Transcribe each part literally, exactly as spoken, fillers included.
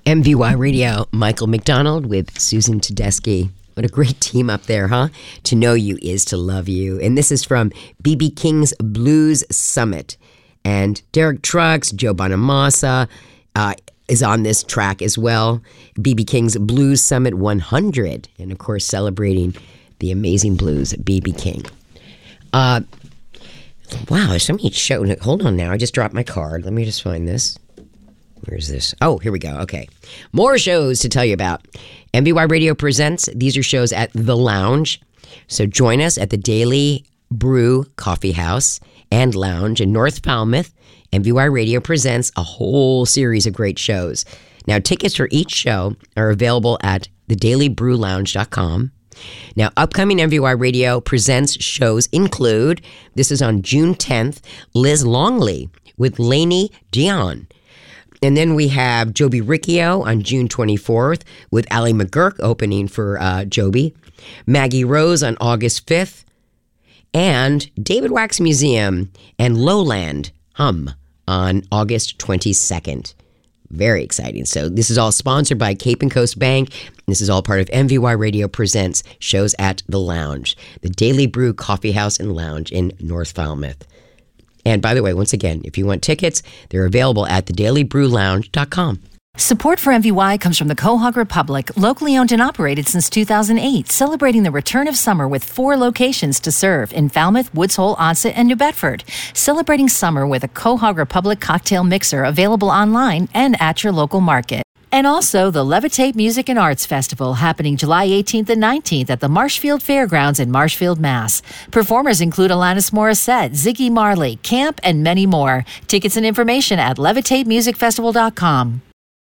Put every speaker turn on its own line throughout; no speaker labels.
M V Y Radio, Michael McDonald with Susan Tedeschi. What a great team up there, huh? To know you is to love you. And this is from B B King's Blues Summit. And Derek Trucks, Joe Bonamassa uh, is on this track as well. B B King's Blues Summit one hundred. And, of course, celebrating the amazing blues at B B King. Uh, wow, there's so many shows. Hold on now. I just dropped my card. Let me just find this. Where's this? Oh, here we go. Okay. More shows to tell you about. M V Y Radio presents. These are shows at The Lounge. So join us at the Daily Brew Coffee House and Lounge in North Falmouth. M V Y Radio presents a whole series of great shows. Now, tickets for each show are available at the daily brew lounge dot com. Now, upcoming M V Y Radio presents shows include, this is on June tenth, Liz Longley with Lainey Dion. And then we have Joby Riccio on June twenty-fourth with Allie McGurk opening for uh, Joby. Maggie Rose on August fifth. And David Wax Museum and Lowland Hum on August twenty-second. Very exciting. So this is all sponsored by Cape and Coast Bank. This is all part of M V Y Radio Presents shows at The Lounge, the Daily Brew Coffee House and Lounge in North Falmouth. And by the way, once again, if you want tickets, they're available at the daily brew lounge dot com.
Support for M V Y comes from the Quahog Republic, locally owned and operated since two thousand eight, celebrating the return of summer with four locations to serve in Falmouth, Woods Hole, Onset, and New Bedford. Celebrating summer with a Quahog Republic cocktail mixer available online and at your local market. And also the Levitate Music and Arts Festival happening July eighteenth and nineteenth at the Marshfield Fairgrounds in Marshfield, Mass. Performers include Alanis Morissette, Ziggy Marley, Camp, and many more. Tickets and information at levitate music festival dot com.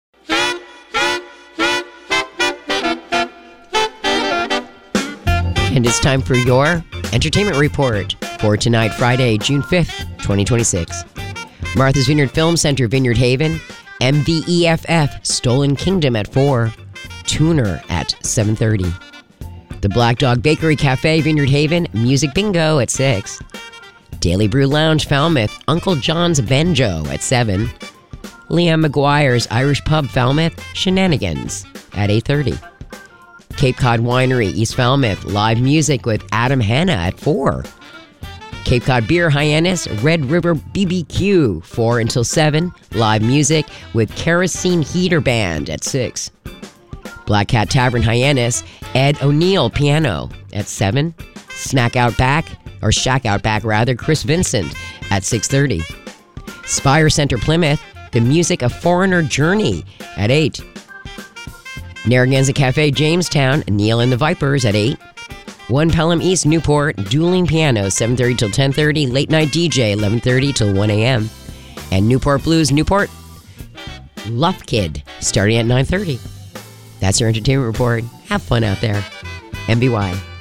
And it's time for your entertainment report for tonight, Friday, June fifth, twenty twenty-six. Martha's Vineyard Film Center, Vineyard Haven. M V E F F, Stolen Kingdom at four. Tuner at seven thirty. The Black Dog Bakery Cafe, Vineyard Haven, Music Bingo at six. Daily Brew Lounge, Falmouth, Uncle John's Banjo at seven. Liam McGuire's Irish Pub, Falmouth, Shenanigans at eight thirty. Cape Cod Winery, East Falmouth, live music with Adam Hanna at four. Cape Cod Beer, Hyannis, Red River B B Q, four until seven. Live music with Kerosene Heater Band at six. Black Cat Tavern, Hyannis, Ed O'Neill Piano at seven. Snack Out Back, or Shack Out Back rather, Chris Vincent at six thirty. Spire Center, Plymouth, the music of Foreigner Journey at eight. Narragansett Cafe, Jamestown, Neil and the Vipers at eight. One Pelham East, Newport, Dueling Piano, seven thirty till ten thirty. Late Night D J, eleven thirty till one a.m. And Newport Blues, Newport, Luff Kid, starting at nine thirty. That's your entertainment report. Have fun out there. M V Y.